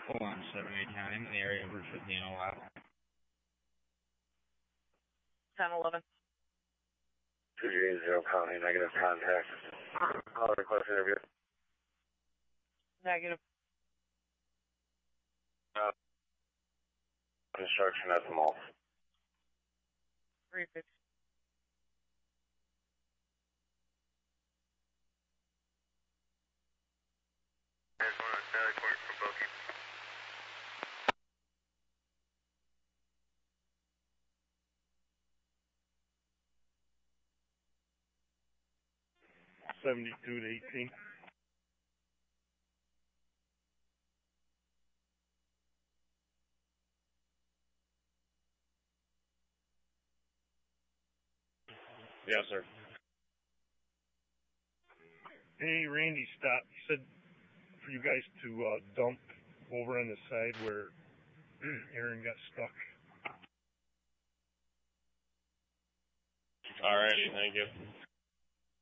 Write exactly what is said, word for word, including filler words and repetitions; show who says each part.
Speaker 1: Hold on, seven eight nine. I'm in the area of Route fifty in a while.
Speaker 2: ten eleven.
Speaker 3: two G zero County, negative contact. Call request interview.
Speaker 2: Negative.
Speaker 3: Uh, construction at the mall.
Speaker 2: three fifty.
Speaker 3: There's one on Sally Court for booking.
Speaker 4: seventy-two to eighteen.
Speaker 3: Yes, sir.
Speaker 4: Hey, Randy stopped. He said for you guys to uh, dump over on the side where Aaron got stuck.
Speaker 3: All right, thank you.